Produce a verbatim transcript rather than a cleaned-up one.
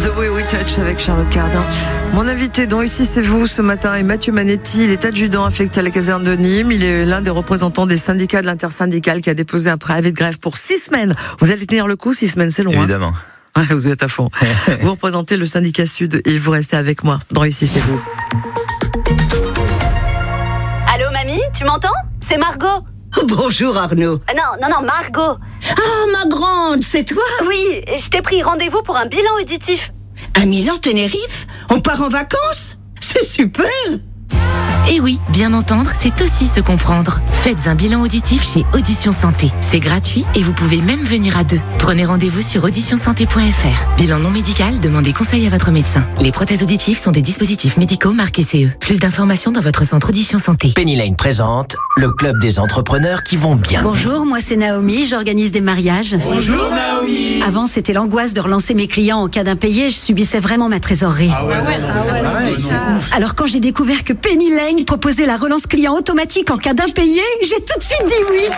The Way We Touch avec Charlotte Cardin. Mon invité dont ici c'est vous ce matin est Mathieu Manetti, il est adjudant affecté à la caserne de Nîmes. Il est l'un des représentants des syndicats de l'intersyndicale qui a déposé un préavis de grève pour six semaines. Vous allez tenir le coup, six semaines c'est long. Évidemment. Hein, ouais, vous êtes à fond. Vous représentez le syndicat Sud et vous restez avec moi dans ici c'est vous. Allô mamie, tu m'entends? C'est Margot. Bonjour Arnaud. Euh, non, non, non, Margot. Ah, ma grande, c'est toi? Oui, je t'ai pris rendez-vous pour un bilan auditif. À Milan, Tenerife? On part en vacances? C'est super! Et oui, bien entendre, c'est aussi se comprendre. Faites un bilan auditif chez Audition Santé. C'est gratuit et vous pouvez même venir à deux. Prenez rendez-vous sur audition santé point f r. Bilan non médical, demandez conseil à votre médecin. Les prothèses auditives sont des dispositifs médicaux marqués C E. Plus d'informations dans votre centre Audition Santé. Penny Lane présente le club des entrepreneurs qui vont bien. Bonjour, moi c'est Naomi, j'organise des mariages. Bonjour Naomi. Avant c'était l'angoisse de relancer mes clients en cas d'impayé, je subissais vraiment ma trésorerie. Ah ouais, non, non, c'est pareil, c'est ouf. Alors quand j'ai découvert que Penny Lane proposait la relance client automatique en cas d'impayé, j'ai tout de suite dit oui.